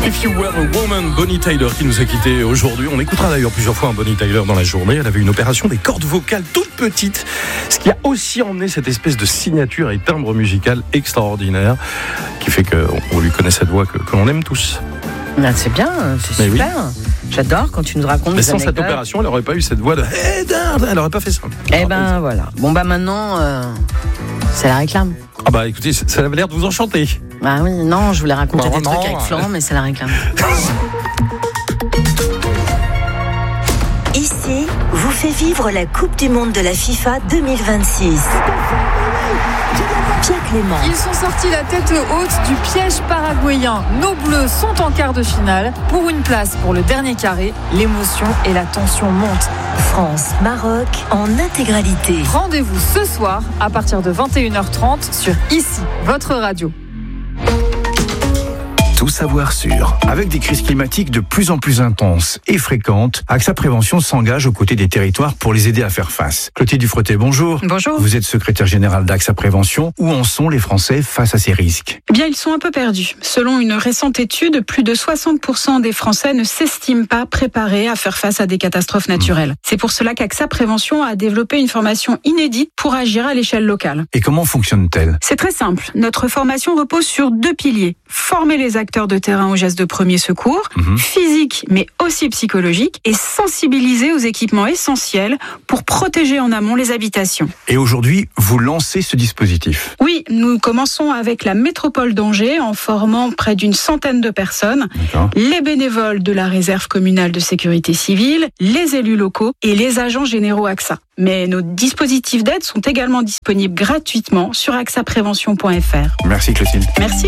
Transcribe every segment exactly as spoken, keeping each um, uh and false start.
If You Were a Woman, Bonnie Tyler qui nous a quittés aujourd'hui. On écoutera d'ailleurs plusieurs fois un Bonnie Tyler dans la journée. Elle avait une opération des cordes vocales toutes petites, ce qui a aussi emmené cette espèce de signature et timbre musical extraordinaire qui fait qu'on lui connaît cette voix que, que l'on aime tous. Ah, c'est bien, c'est Mais super. Oui. J'adore quand tu nous racontes. Mais des sans anecdotes. cette opération, elle n'aurait pas eu cette voix de hey, elle n'aurait pas fait ça. Eh ben voilà. Bon bah maintenant, euh, c'est la réclame. Ah bah écoutez, ça avait l'air de vous enchanter. Ah oui, non, je voulais raconter bah, des non, trucs avec Florent, mais c'est la réclame. Ici, vous fait vivre la Coupe du Monde de la FIFA deux mille vingt-six. Pierre Clément. Ils sont sortis la tête haute du piège paraguayen. Nos Bleus sont en quart de finale. Pour une place pour le dernier carré, l'émotion et la tension montent. France, Maroc, en intégralité. Rendez-vous ce soir à partir de vingt et une heures trente sur Ici, votre radio. Tout savoir sûr. Avec des crises climatiques de plus en plus intenses et fréquentes, AXA Prévention s'engage aux côtés des territoires pour les aider à faire face. Clotilde Dufretet, bonjour. Bonjour. Vous êtes secrétaire générale d'AXA Prévention. Où en sont les Français face à ces risques ? Eh bien, ils sont un peu perdus. Selon une récente étude, plus de soixante pour cent des Français ne s'estiment pas préparés à faire face à des catastrophes naturelles. Mmh. C'est pour cela qu'AXA Prévention a développé une formation inédite pour agir à l'échelle locale. Et comment fonctionne-t-elle ? C'est très simple. Notre formation repose sur deux piliers. Former les acteurs de terrain aux gestes de premier secours, mmh. physique mais aussi psychologique, et sensibiliser aux équipements essentiels pour protéger en amont les habitations. Et aujourd'hui, vous lancez ce dispositif ? Oui, nous commençons avec la métropole d'Angers en formant près d'une centaine de personnes, D'accord. les bénévoles de la réserve communale de sécurité civile, les élus locaux et les agents généraux AXA. Mais nos dispositifs d'aide sont également disponibles gratuitement sur axa prévention point f r. Merci Clotilde. Merci.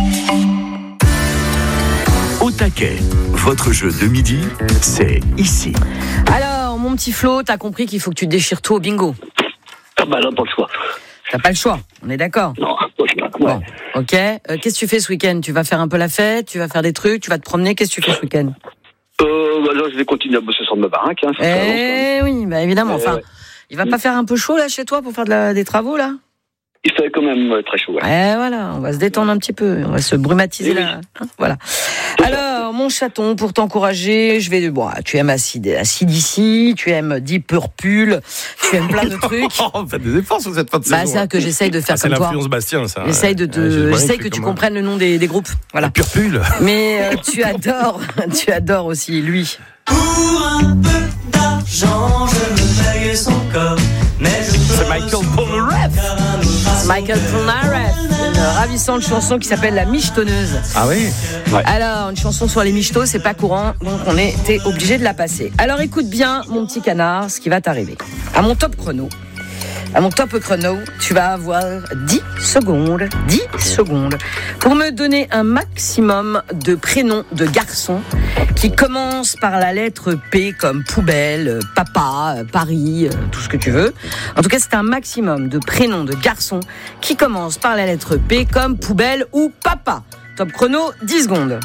Au taquet, votre jeu de midi, c'est ici. Alors, mon petit Flo, t'as compris qu'il faut que tu te déchires tout au bingo. Ah bah là, pas le choix. T'as pas le choix, on est d'accord ? Non, pas le choix. Ouais. Bon, ok. Euh, qu'est-ce que tu fais ce week-end ? Tu vas faire un peu la fête ? Tu vas faire des trucs ? Tu vas te promener ? Qu'est-ce que tu fais ce week-end ? Euh, bah là, je vais continuer à bosser sur ma baraque. Hein, eh oui, bah évidemment. Enfin, euh, il va pas faire un peu chaud là chez toi pour faire de la, des travaux là ? Il fait quand même très chaud. Ouais. Eh voilà, on va se détendre un petit peu, on va se brumatiser oui. là. Hein, voilà. Alors, mon chaton, pour t'encourager, je vais. Bon, tu aimes A C D C, tu aimes Deep Purple, tu aimes plein de trucs. On fait des efforts sur cette fin de bah, saison. C'est ça que j'essaye de faire ah, comme toi. C'est l'influence Bastien, ça. J'essaye de, de... Ouais, j'essaye que tu comprennes le nom des, des groupes. Voilà. Purple. Mais euh, tu adores, tu adores aussi lui. Pour un peu d'argent, je me paye son corps. Mais je c'est Michael Polnareff. Michael Polnareff, une ravissante chanson qui s'appelle La Michetonneuse. Ah oui. Ouais. Alors, une chanson sur les michetos, c'est pas courant, donc on était obligé de la passer. Alors écoute bien, mon petit canard, ce qui va t'arriver. À mon top chrono, à mon top chrono, tu vas avoir dix secondes, dix secondes, pour me donner un maximum de prénoms de garçons qui commencent par la lettre P comme poubelle, papa, Paris, tout ce que tu veux. En tout cas, c'est un maximum de prénoms de garçons qui commencent par la lettre P comme poubelle ou papa. Top chrono, dix secondes.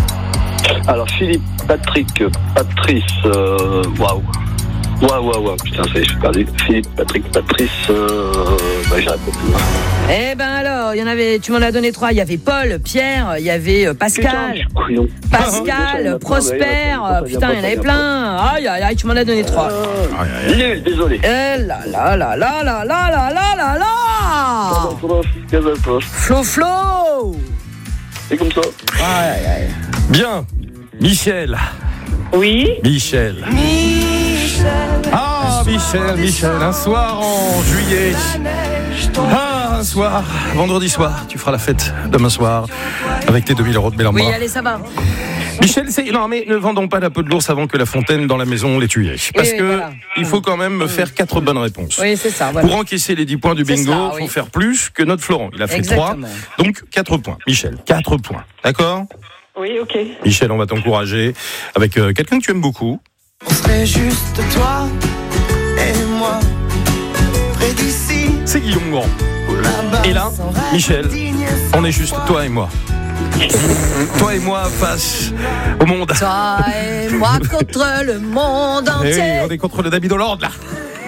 Alors, Philippe, Patrick, Patrice, euh, waouh. Waouh, waouh, waouh, putain, ça y est, je suis perdu. Philippe, Patrick, Patrice, euh, bah, j'ai répondu. Eh ben alors, il y en avait, tu m'en as donné trois. Il y avait Paul, Pierre, il y avait Pascal, putain, Pascal, ah, Prosper, pas, putain, il y en avait plein. Aïe, aïe, aïe, tu m'en as donné trois. Euh, nul, désolé. Eh là là là là là là là là là là. Flo, Flo. C'est comme ça. Aïe, aïe, aïe. Bien, Michel. Oui. Michel. Ah, Michel, Michel, un soir en juillet. Ah, un soir, vendredi soir, tu feras la fête demain soir avec tes deux mille euros de Bellambra. Oui, allez, ça va. Michel, c'est... non mais ne vendons pas la peau de l'ours avant que la fontaine dans la maison l'ait tué. Parce oui, que voilà. il faut quand même faire quatre bonnes réponses. Oui, c'est ça. Voilà. Pour encaisser les dix points du bingo, il faut oui. faire plus que notre Florent. Il a fait Exactement. trois, donc quatre points. Michel, quatre points. D'accord ? Oui, ok. Michel, on va t'encourager avec euh, quelqu'un que tu aimes beaucoup. On serait juste toi et moi, près d'ici. C'est Guillaume Grand. Et là, Michel, on est juste toi et moi. Toi et moi face au monde. Toi et moi contre le monde entier. Et oui, on est contre le David Hollande là.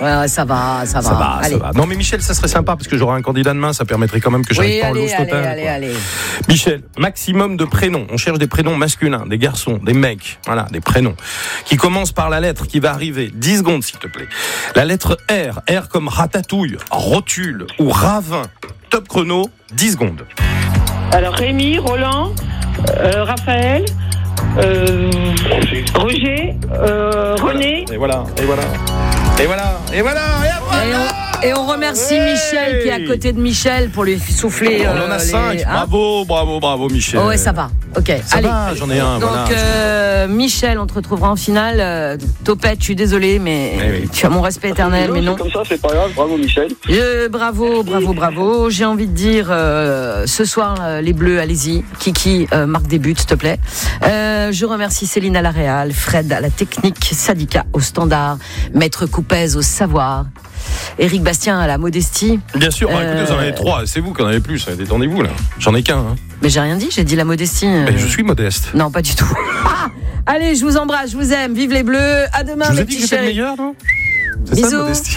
Ouais, ça va, ça va. Ça va, allez. ça va. Non, mais Michel, ça serait sympa parce que j'aurai un candidat demain, ça permettrait quand même que j'arrive Oui, pas en allez, loose allez, totale. allez, quoi. allez. Michel, maximum de prénoms. On cherche des prénoms masculins, des garçons, des mecs. Voilà, des prénoms. Qui commencent par la lettre qui va arriver. dix secondes, s'il te plaît. La lettre R. R comme ratatouille, rotule ou ravin. Top chrono, dix secondes. Alors Rémi, Roland, euh, Raphaël, euh, Roger, euh, René. Et voilà, et voilà. Et voilà, et voilà, et après, Et on, et on remercie hey Michel qui est à côté de Michel pour lui souffler. On en a euh, cinq. les- hein Bravo, bravo, bravo, Michel. Oh ouais, ça va. Ok, Ça allez. va, j'en ai un. Donc, voilà. euh, Michel, on te retrouvera en finale. Euh, Topette, je suis désolée, mais Eh oui. tu as mon respect éternel, mais non. C'est comme ça, c'est pas grave. Bravo, Michel. Euh, bravo, bravo, bravo. J'ai envie de dire, euh, ce soir, euh, les Bleus, allez-y. Kiki, euh, marque des buts, s'il te plaît. Euh, je remercie Céline à la Réal, Fred à la technique, Sadika au standard, Maître Coupez au savoir, Éric Bastien à la modestie. Bien sûr, bah, écoutez, vous en avez Euh, trois. C'est vous qui en avez plus. Détendez-vous, là. J'en ai qu'un. Hein. Mais j'ai rien dit, j'ai dit la modestie. euh. Mais je suis modeste. Non, pas du tout. Ah, allez, je vous embrasse, je vous aime. Vive les Bleus. À demain, Je vous mes ai dit petits que j'étais le chéris. meilleur, non? C'est ça, Bisous. modestie.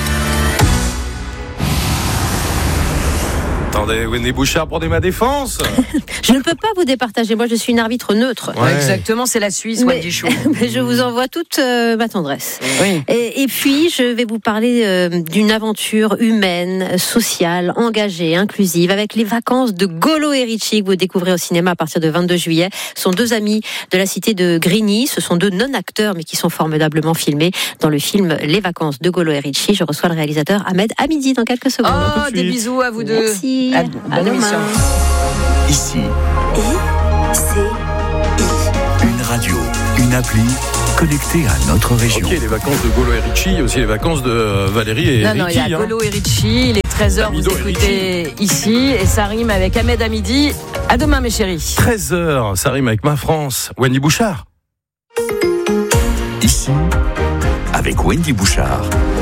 Attendez, Wendy Bouchard pour ma défense. Je ne peux pas vous départager. Moi, je suis une arbitre neutre. Ouais. Exactement, c'est la Suisse, Mais- Wendy Chou. Mais je vous envoie toute euh, ma tendresse. Oui. Et, et puis, je vais vous parler euh, d'une aventure humaine, sociale, engagée, inclusive, avec les vacances de Golo et Richie, que vous découvrez au cinéma à partir de vingt-deux juillet. Ce sont deux amis de la cité de Grigny. Ce sont deux non-acteurs, mais qui sont formidablement filmés dans le film Les vacances de Golo et Richie. Je reçois le réalisateur Ahmed Hamidi dans quelques secondes. Oh, tout de des suite. bisous à vous deux. Merci. À, À bonne demain. émission. Ici, I, C, une radio, une appli connectée à notre région. Ok, les vacances de Golo et Richie, il y a aussi les vacances de euh, Valérie et Non, non, il y Ricky. a hein. Golo et Richie. Il est treize heures, vous Davido et écoutez ici. Et ça rime avec Ahmed Hamidi. À demain, mes chéris. treize heures, ça rime avec ma France. Wendy Bouchard. Ici, avec Wendy Bouchard.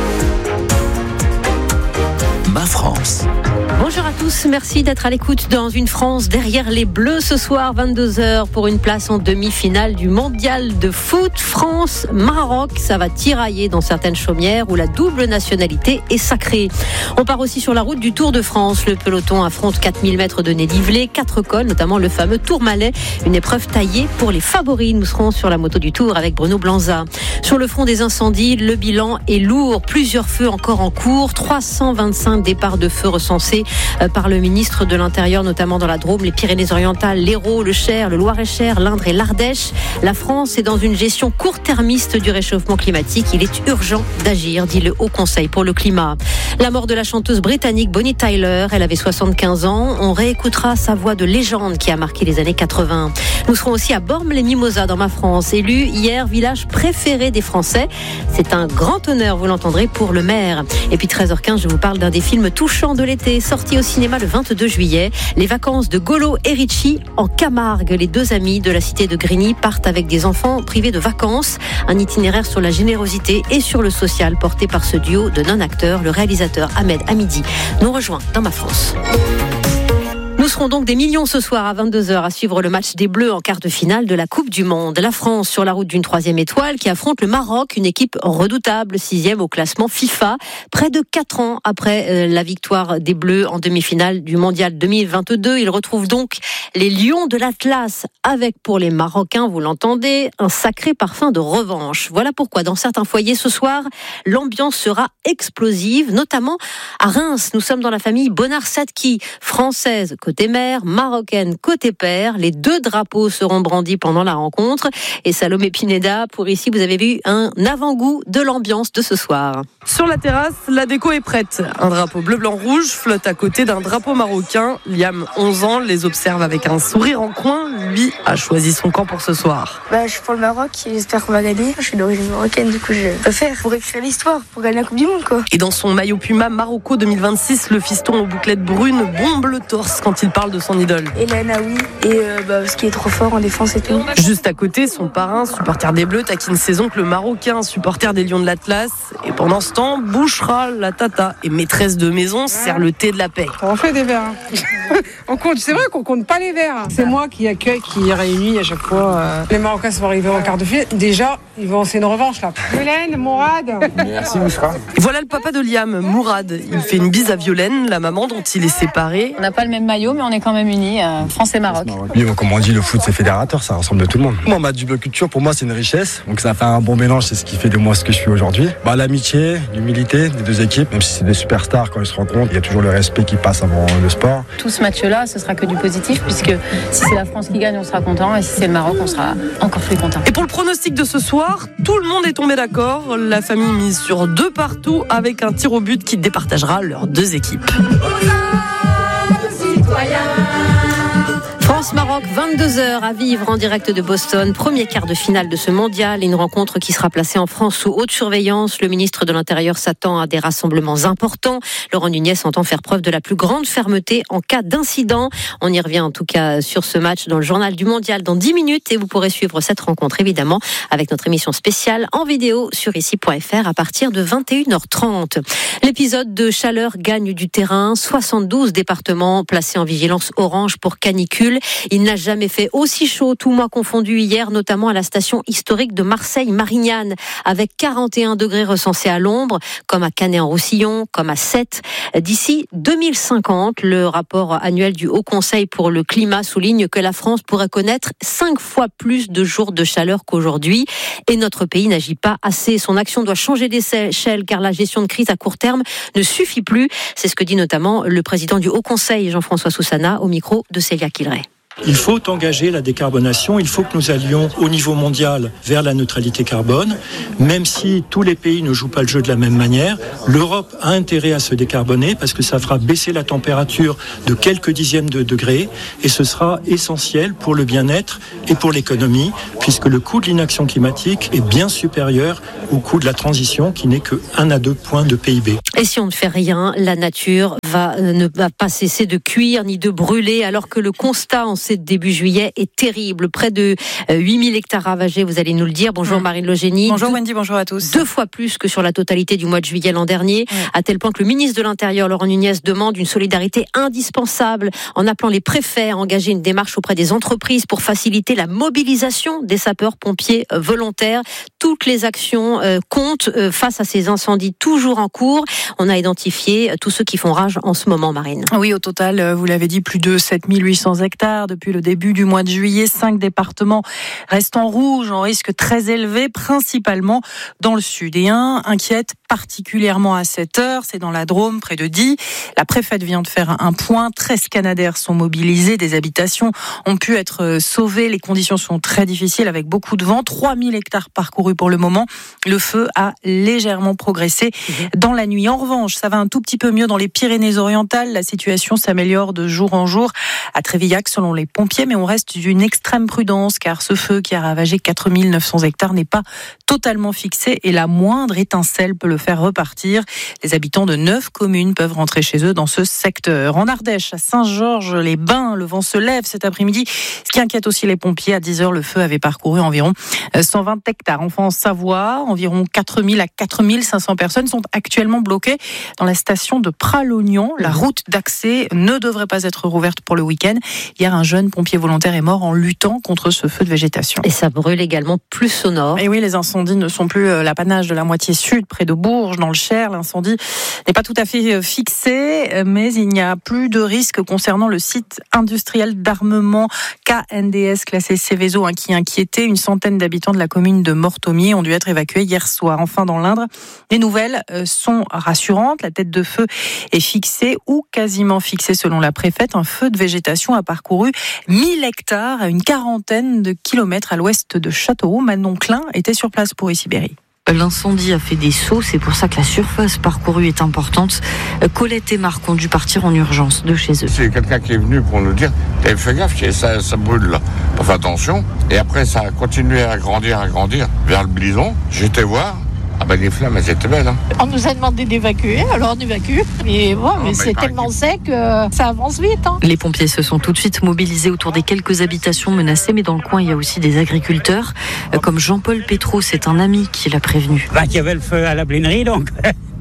Ma France. Bonjour à tous, merci d'être à l'écoute dans une France derrière les Bleus ce soir, vingt-deux heures pour une place en demi-finale du mondial de foot France-Maroc. Ça va tirailler dans certaines chaumières où la double nationalité est sacrée. On part aussi sur la route du Tour de France. Le peloton affronte quatre mille mètres de dénivelé, quatre cols, notamment le fameux Tourmalet, une épreuve taillée pour les favoris. Nous serons sur la moto du Tour avec Bruno Blanza. Sur le front des incendies, le bilan est lourd. Plusieurs feux encore en cours, trois cent vingt-cinq départs de feu recensés par le ministre de l'Intérieur, notamment dans la Drôme, les Pyrénées-Orientales, l'Hérault, le Cher, le Loir-et-Cher, l'Indre et l'Ardèche. La France est dans une gestion court-termiste du réchauffement climatique. Il est urgent d'agir, dit le Haut Conseil pour le climat. La mort de la chanteuse britannique Bonnie Tyler, elle avait soixante-quinze ans. On réécoutera sa voix de légende qui a marqué les années quatre-vingts. Nous serons aussi à Bormes-les-Mimosas dans ma France, élu hier village préféré des Français. C'est un grand honneur, vous l'entendrez, pour le maire. Et puis treize heures quinze, je vous parle d'un des films touchants de l'été, sorti au cinéma le vingt-deux juillet. Les vacances de Golo et Richie en Camargue. Les deux amis de la cité de Grigny partent avec des enfants privés de vacances. Un itinéraire sur la générosité et sur le social porté par ce duo de non-acteurs. Le réalisateur Ahmed Hamidi nous rejoint dans ma France. Nous serons donc des millions ce soir à vingt-deux heures à suivre le match des Bleus en quart de finale de la Coupe du Monde. La France sur la route d'une troisième étoile qui affronte le Maroc, une équipe redoutable, sixième au classement FIFA. Près de quatre ans après euh, la victoire des Bleus en demi-finale du Mondial deux mille vingt-deux, ils retrouvent donc les Lions de l'Atlas avec pour les Marocains, vous l'entendez, un sacré parfum de revanche. Voilà pourquoi dans certains foyers ce soir, l'ambiance sera explosive, notamment à Reims. Nous sommes dans la famille Bonnard-Sadki, française côté mère, marocaine côté père. Les deux drapeaux seront brandis pendant la rencontre. Et Salomé Pineda, pour ici, vous avez vu un avant-goût de l'ambiance de ce soir. Sur la terrasse, la déco est prête. Un drapeau bleu-blanc-rouge flotte à côté d'un drapeau marocain. Liam, onze ans, les observe avec un sourire en coin. Lui a choisi son camp pour ce soir. Bah, je suis pour le Maroc et j'espère qu'on va gagner. Je suis d'origine marocaine, du coup je peux faire pour écrire l'histoire, pour gagner la Coupe du Monde, quoi. Et dans son maillot Puma Marocco deux mille vingt-six, le fiston aux bouclettes brunes bombe le torse quand il parle de son idole. Et la Naoui, et euh, bah, parce qu'il est trop fort en défense et tout. Juste à côté, son parrain, supporter des Bleus, taquine ses oncles marocains, supporter des Lions de l'Atlas. Et pendant ce temps, Bouchra, la tata et maîtresse de maison, sert le thé de la paix. On fait des verres. On compte, c'est vrai qu'on compte pas les verres. C'est moi qui accueille, qui réunit à chaque fois. Euh, les Marocains sont arrivés en quart de finale. Déjà, ils vont c'est une revanche là. Violaine, Mourad. Merci Mouchra. Voilà le papa de Liam, Mourad. Il fait une bise à Violaine, la maman dont il est séparé. On n'a pas le même maillot, mais on est quand même unis, euh, France et Maroc. Oui, bon, comme on dit, le foot c'est fédérateur, ça rassemble de tout le monde. Moi, ma double culture, pour moi, c'est une richesse. Donc ça fait un bon mélange, c'est ce qui fait de moi ce que je suis aujourd'hui. Bah, l'amitié, l'humilité des deux équipes, même si c'est des superstars, quand ils se rencontrent, il y a toujours le respect qui passe avant le sport. Tout ce match-là, ce sera que du positif, puisque si c'est la France qui gagne, on sera content, et si c'est le Maroc, on sera encore plus content. Et pour le pronostic de ce soir, tout le monde est tombé d'accord. La famille mise sur deux partout avec un tir au but qui départagera leurs deux équipes. France-Maroc, vingt-deux heures à vivre en direct de Boston. Premier quart de finale de ce mondial. Une rencontre qui sera placée en France sous haute surveillance. Le ministre de l'Intérieur s'attend à des rassemblements importants. Laurent Nunez entend faire preuve de la plus grande fermeté en cas d'incident. On y revient en tout cas sur ce match dans le journal du mondial dans dix minutes. Et vous pourrez suivre cette rencontre évidemment avec notre émission spéciale en vidéo sur ici point f r à partir de vingt et une heures trente. L'épisode de chaleur gagne du terrain. soixante-douze départements placés en vigilance orange pour canicule. Il n'a jamais fait aussi chaud, tout mois confondu hier, notamment à la station historique de Marseille-Marignane, avec quarante et un degrés recensés à l'ombre, comme à Canet-en-Roussillon, comme à Sète. D'ici deux mille cinquante, le rapport annuel du Haut Conseil pour le climat souligne que la France pourrait connaître cinq fois plus de jours de chaleur qu'aujourd'hui. Et notre pays n'agit pas assez. Son action doit changer d'échelle, car la gestion de crise à court terme ne suffit plus. C'est ce que dit notamment le président du Haut Conseil, Jean-François Soussana, au micro de Célia Quilleray. Il faut engager la décarbonation, il faut que nous allions au niveau mondial vers la neutralité carbone. Même si tous les pays ne jouent pas le jeu de la même manière, l'Europe a intérêt à se décarboner parce que ça fera baisser la température de quelques dixièmes de degrés et ce sera essentiel pour le bien-être et pour l'économie puisque le coût de l'inaction climatique est bien supérieur au coût de la transition qui n'est que un à deux points de P I B. Et si on ne fait rien, la nature va, euh, ne va pas cesser de cuire ni de brûler alors que le constat en début juillet est terrible. Près de huit mille hectares ravagés, vous allez nous le dire. Bonjour mmh. Marine Logénie. Bonjour Wendy, bonjour à tous. Deux fois plus que sur la totalité du mois de juillet l'an dernier, mmh. à tel point que le ministre de l'Intérieur, Laurent Nunez, demande une solidarité indispensable en appelant les préfets à engager une démarche auprès des entreprises pour faciliter la mobilisation des sapeurs-pompiers volontaires. Toutes les actions euh, comptent euh, face à ces incendies toujours en cours. On a identifié tous ceux qui font rage en ce moment, Marine. Oui, au total, vous l'avez dit, plus de sept mille huit cents hectares depuis le début du mois de juillet. Cinq départements restent en rouge, en risque très élevé, principalement dans le sud. Et un inquiète particulièrement à cette heure, c'est dans la Drôme, près de Die. La préfète vient de faire un point. treize Canadaires sont mobilisés. Des habitations ont pu être sauvées. Les conditions sont très difficiles avec beaucoup de vent. trois mille hectares parcourus pour le moment. Le feu a légèrement progressé dans la nuit. En revanche, ça va un tout petit peu mieux dans les Pyrénées-Orientales. La situation s'améliore de jour en jour à Trévillac selon les pompiers, mais on reste d'une extrême prudence car ce feu qui a ravagé quatre mille neuf cents hectares n'est pas totalement fixé et la moindre étincelle peut le faire repartir. Les habitants de neuf communes peuvent rentrer chez eux dans ce secteur. En Ardèche, à Saint-Georges-les-Bains, le vent se lève cet après-midi, ce qui inquiète aussi les pompiers. À dix heures, le feu avait parcouru environ cent vingt hectares. Enfin, en Savoie, environ quatre mille à quatre mille cinq cents personnes sont actuellement bloquées dans la station de Pralognan. La route d'accès ne devrait pas être rouverte pour le week-end. Hier, un jeune pompier volontaire est mort en luttant contre ce feu de végétation. Et ça brûle également plus au nord. Et oui, les incendies ne sont plus l'apanage de la moitié sud, près de Bourges, dans le Cher. L'incendie n'est pas tout à fait fixé, mais il n'y a plus de risque concernant le site industriel d'armement K N D S classé Céveso, hein, qui inquiétait. Une centaine d'habitants de la commune de Mortomier ont dû être évacués hier soir. Enfin, dans l'Indre, les nouvelles sont rassurantes. La tête de feu est fixée ou quasiment fixée selon la préfète. Un feu de végétation a parcouru mille hectares à une quarantaine de kilomètres à l'ouest de Châteauroux. Manon Klein était sur place pour ici Berry. L'incendie a fait des sauts, c'est pour ça que la surface parcourue est importante. Colette et Marc ont dû partir en urgence de chez eux. C'est quelqu'un qui est venu pour nous dire « Fais gaffe, ça, ça brûle là, fais attention ». Et après ça a continué à grandir, à grandir vers le Blison. J'étais voir. Ah ben les flammes, elles étaient belles. Hein. On nous a demandé d'évacuer, alors on évacue. Mais bon, mais oh, c'est tellement sec que ça avance vite. Hein. Les pompiers se sont tout de suite mobilisés autour des quelques habitations menacées, mais dans le coin, il y a aussi des agriculteurs. Comme Jean-Paul Pétro, c'est un ami qui l'a prévenu. Bah, il y avait le feu à la blinerie, donc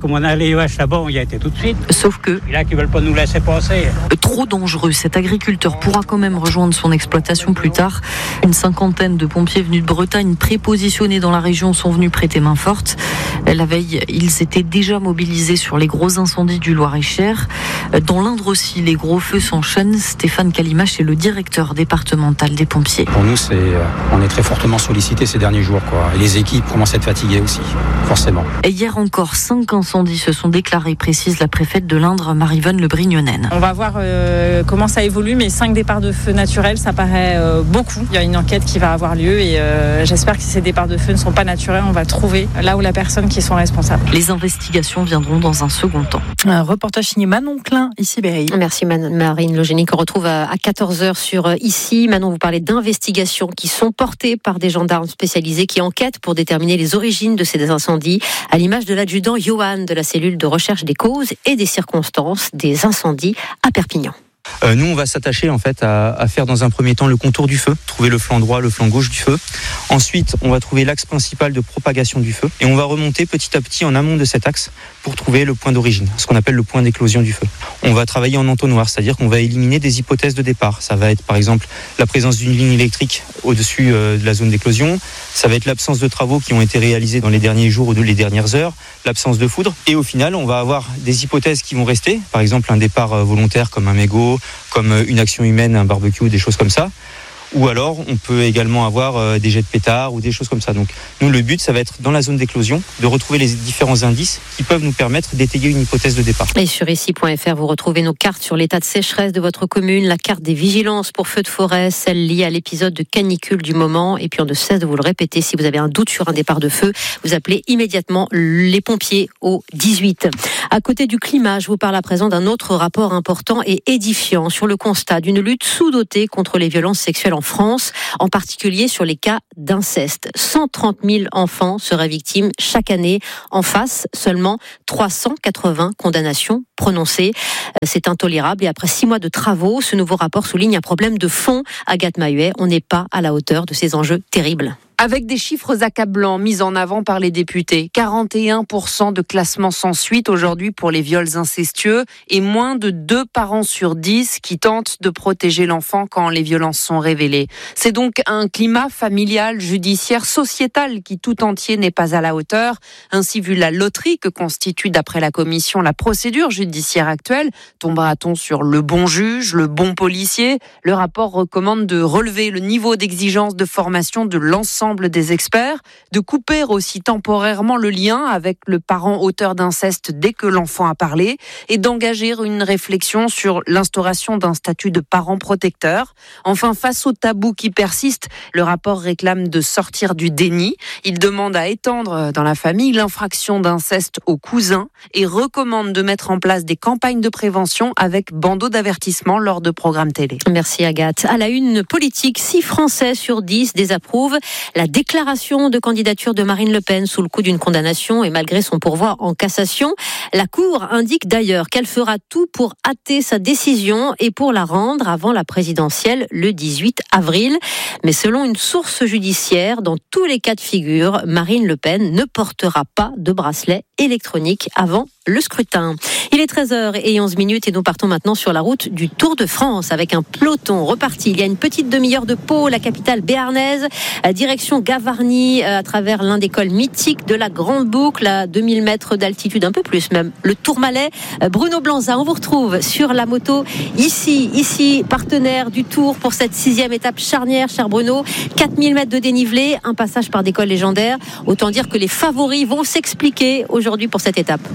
comme on a les vaches là-bas, on y a été tout de suite. Sauf que... Et là, qui veulent pas nous laisser passer. Trop dangereux. Cet agriculteur pourra quand même rejoindre son exploitation plus tard. Une cinquantaine de pompiers venus de Bretagne, prépositionnés dans la région, sont venus prêter main forte. La veille, ils étaient déjà mobilisés sur les gros incendies du Loir-et-Cher. Dans l'Indre aussi, les gros feux s'enchaînent. Stéphane Calimache est le directeur départemental des pompiers. Pour nous, c'est, on est très fortement sollicités ces derniers jours, quoi. Et les équipes commencent à être fatiguées aussi, forcément. Et hier encore, cinq incendies se sont déclarés, précise la préfète de l'Indre, Marie-Vonne Le Brignonen. On va voir euh, comment ça évolue, mais cinq départs de feu naturels, ça paraît euh, beaucoup. Il y a une enquête qui va avoir lieu et euh, j'espère que si ces départs de feu ne sont pas naturels, on va trouver là où la personne qui sont responsables. Les investigations viendront dans un second temps. Un reportage signé Manon Klein, ici Berry. Merci Marine Logénie, qu'on retrouve à quatorze heures sur Ici. Manon, vous parlez d'investigations qui sont portées par des gendarmes spécialisés qui enquêtent pour déterminer les origines de ces incendies, à l'image de l'adjudant Johan de la cellule de recherche des causes et des circonstances des incendies à Perpignan. Euh, nous, on va s'attacher en fait à, à faire dans un premier temps le contour du feu, trouver le flanc droit, le flanc gauche du feu. Ensuite, on va trouver l'axe principal de propagation du feu et on va remonter petit à petit en amont de cet axe pour trouver le point d'origine, ce qu'on appelle le point d'éclosion du feu. On va travailler en entonnoir, c'est-à-dire qu'on va éliminer des hypothèses de départ. Ça va être par exemple la présence d'une ligne électrique au-dessus euh, de la zone d'éclosion. Ça va être l'absence de travaux qui ont été réalisés dans les derniers jours ou les dernières heures, l'absence de foudre. Et au final, on va avoir des hypothèses qui vont rester, par exemple un départ volontaire comme un mégot, comme une action humaine, un barbecue, des choses comme ça. Ou alors, on peut également avoir des jets de pétards ou des choses comme ça. Donc, nous, le but, ça va être, dans la zone d'éclosion, de retrouver les différents indices qui peuvent nous permettre d'étayer une hypothèse de départ. Et sur ici point f r, vous retrouvez nos cartes sur l'état de sécheresse de votre commune, la carte des vigilances pour feux de forêt, celle liée à l'épisode de canicule du moment. Et puis, on ne cesse de vous le répéter, si vous avez un doute sur un départ de feu, vous appelez immédiatement les pompiers au dix-huit. À côté du climat, je vous parle à présent d'un autre rapport important et édifiant sur le constat d'une lutte sous-dotée contre les violences sexuelles en France, en particulier sur les cas d'inceste. cent trente mille enfants seraient victimes chaque année. En face, seulement trois cent quatre-vingts condamnations prononcées. C'est intolérable et après six mois de travaux, ce nouveau rapport souligne un problème de fond. Agathe Mahuet, on n'est pas à la hauteur de ces enjeux terribles. Avec des chiffres accablants mis en avant par les députés, quarante et un pour cent de classement sans suite aujourd'hui pour les viols incestueux et moins de deux parents sur dix qui tentent de protéger l'enfant quand les violences sont révélées. C'est donc un climat familial, judiciaire, sociétal qui tout entier n'est pas à la hauteur. Ainsi, vu la loterie que constitue d'après la commission la procédure judiciaire actuelle, tombera-t-on sur le bon juge, le bon policier ? Le rapport recommande de relever le niveau d'exigence de formation de l'ensemble des experts, de couper aussi temporairement le lien avec le parent auteur d'inceste dès que l'enfant a parlé et d'engager une réflexion sur l'instauration d'un statut de parent protecteur. Enfin, face au tabou qui persiste, le rapport réclame de sortir du déni. Il demande à étendre dans la famille l'infraction d'inceste aux cousins et recommande de mettre en place des campagnes de prévention avec bandeau d'avertissement lors de programmes télé. Merci Agathe. À la une politique, six Français sur dix désapprouvent la déclaration de candidature de Marine Le Pen sous le coup d'une condamnation et malgré son pourvoi en cassation. La Cour indique d'ailleurs qu'elle fera tout pour hâter sa décision et pour la rendre avant la présidentielle le dix-huit avril. Mais selon une source judiciaire, dans tous les cas de figure, Marine Le Pen ne portera pas de bracelet électronique avant le scrutin. Il est treize heures onze minutes et nous partons maintenant sur la route du Tour de France avec un peloton reparti. Il y a une petite demi-heure de Pau, la capitale béarnaise, direction Gavarnie à travers l'un des cols mythiques de la Grande Boucle à deux mille mètres d'altitude, un peu plus même, le Tourmalet. Bruno Blanza, on vous retrouve sur la moto ici, ici, partenaire du Tour pour cette sixième étape charnière, cher Bruno. quatre mille mètres de dénivelé, un passage par des cols légendaires. Autant dire que les favoris vont s'expliquer aujourd'hui pour cette étape.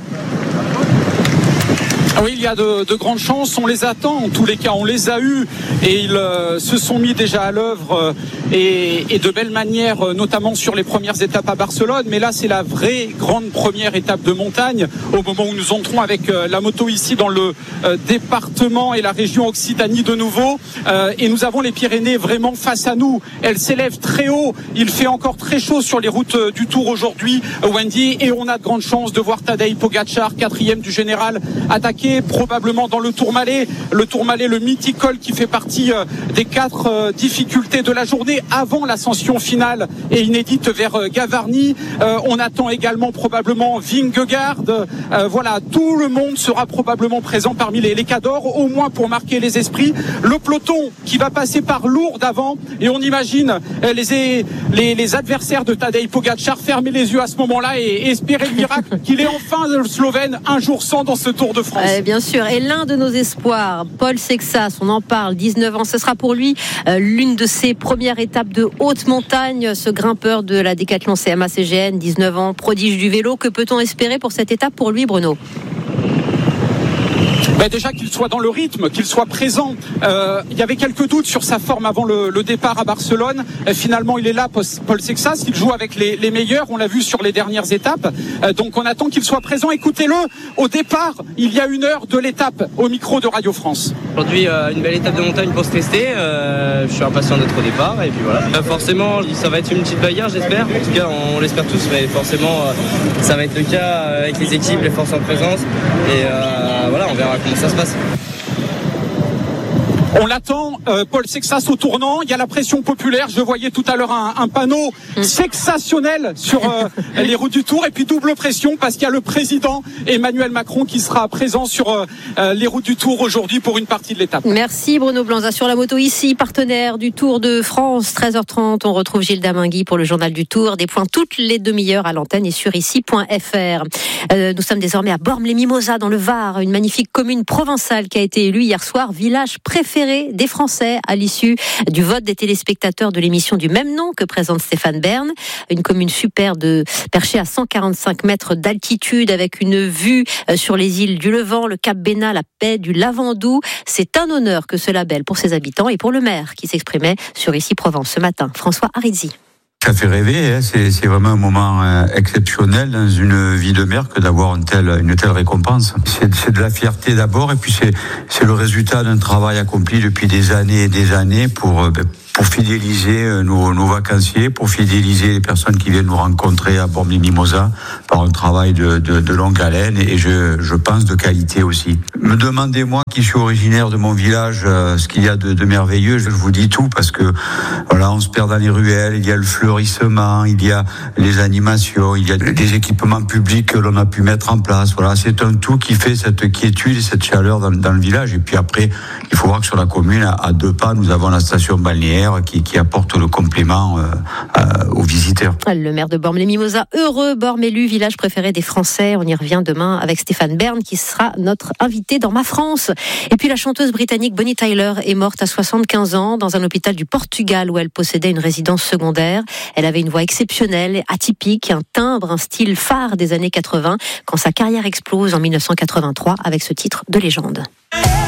Oui, il y a de, de grandes chances, on les attend, en tous les cas on les a eus et ils euh, se sont mis déjà à l'œuvre euh, et, et de belle manière, euh, notamment sur les premières étapes à Barcelone, mais là c'est la vraie grande première étape de montagne au moment où nous entrons avec euh, la moto ici dans le euh, département et la région Occitanie de nouveau euh, et nous avons les Pyrénées vraiment face à nous, elles s'élèvent très haut, il fait encore très chaud sur les routes euh, du Tour aujourd'hui, euh, Wendy, et on a de grandes chances de voir Tadej Pogačar, quatrième du général, attaquer probablement dans le Tourmalet, le Tourmalet, le mythique col qui fait partie euh, des quatre euh, difficultés de la journée. démarrer avant l'ascension finale et inédite vers Gavarnie. Euh, on attend également probablement Vingegaard. Euh, voilà, tout le monde sera probablement présent parmi les, les cadors, au moins pour marquer les esprits. Le peloton qui va passer par Lourdes avant, et on imagine les, les, les adversaires de Tadej Pogačar fermer les yeux à ce moment-là et, et espérer le miracle qu'il est enfin le Slovène un jour sans dans ce Tour de France. Euh, bien sûr, et l'un de nos espoirs, Paul Sexas, on en parle, dix-neuf ans, ce sera pour lui euh, l'une de ses premières étapes de haute montagne, ce grimpeur de la Décathlon C M A C G N, dix-neuf ans, prodige du vélo. Que peut-on espérer pour cette étape pour lui, Bruno ? Ben déjà qu'il soit dans le rythme, qu'il soit présent. Euh, il y avait quelques doutes sur sa forme avant le, le départ à Barcelone. Euh, finalement, il est là, Paul Sexas. Il joue avec les, les meilleurs. On l'a vu sur les dernières étapes. Euh, donc, on attend qu'il soit présent. Écoutez-le. Au départ, il y a une heure de l'étape au micro de Radio France. Aujourd'hui, euh, une belle étape de montagne pour se tester. Euh, je suis impatient d'être au départ. Et puis voilà. Euh, forcément, ça va être une petite bagarre, j'espère. En tout cas, on, on l'espère tous. Mais forcément, euh, ça va être le cas avec les équipes, les forces en présence. Et euh, voilà, on verra comment ça se passe. On l'attend, euh, Paul Sexas au tournant. Il y a la pression populaire. Je voyais tout à l'heure un, un panneau sexationnel sur euh, les routes du Tour. Et puis double pression parce qu'il y a le président Emmanuel Macron qui sera présent sur euh, les routes du Tour aujourd'hui pour une partie de l'étape. Merci Bruno Blanza sur la moto ici, partenaire du Tour de France. treize heures trente, on retrouve Gilles Damingui pour le journal du Tour. Des points toutes les demi-heures à l'antenne et sur ici point f r. Euh, nous sommes désormais à Bormes-les-Mimosas dans le Var, une magnifique commune provençale qui a été élue hier soir village préféré des Français à l'issue du vote des téléspectateurs de l'émission du même nom que présente Stéphane Bern. Une commune super de, perchée à cent quarante-cinq mètres d'altitude avec une vue sur les îles du Levant, le Cap Bénat, la baie du Lavandou. C'est un honneur que ce label pour ses habitants et pour le maire qui s'exprimait sur Ici Provence ce matin, François Arizzi. Ça fait rêver, hein. c'est, c'est vraiment un moment euh, exceptionnel dans une vie de maire que d'avoir une telle, une telle récompense. C'est, c'est de la fierté d'abord et puis c'est, c'est le résultat d'un travail accompli depuis des années et des années pour, euh, pour fidéliser nos, nos vacanciers, pour fidéliser les personnes qui viennent nous rencontrer à Bormes-les-Mimosas par un travail de, de, de longue haleine et je, je pense de qualité aussi. Me demandez-moi qui suis originaire de mon village, euh, ce qu'il y a de, de merveilleux, je vous dis tout parce que voilà, on se perd dans les ruelles, il y a le fleurissement, il y a les animations, il y a des équipements publics que l'on a pu mettre en place. Voilà, c'est un tout qui fait cette quiétude et cette chaleur dans, dans le village. Et puis après, il faut voir que sur la commune, à, à deux pas, nous avons la station balnéaire qui, qui apporte le complément euh, euh, aux visiteurs. Le maire de Bormes-les-Mimosas, heureux, Bormes élu, village préféré des Français. On y revient demain avec Stéphane Bern qui sera notre invité dans Ma France. Et puis la chanteuse britannique Bonnie Tyler est morte à soixante-quinze ans dans un hôpital du Portugal où elle possédait une résidence secondaire. Elle avait une voix exceptionnelle, atypique, un timbre, un style phare des années quatre-vingts quand sa carrière explose en dix-neuf cent quatre-vingt-trois avec ce titre de légende.